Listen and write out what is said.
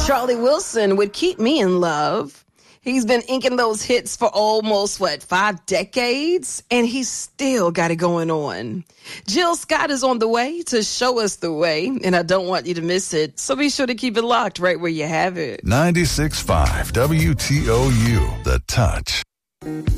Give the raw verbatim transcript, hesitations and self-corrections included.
Charlie Wilson would Keep Me in Love. He's been inking those hits for almost, what, five decades? And he's still got it going on. Jill Scott is on the way to show us the way, and I don't want you to miss it. So be sure to keep it locked right where you have it. ninety-six point five W T O U, The Touch.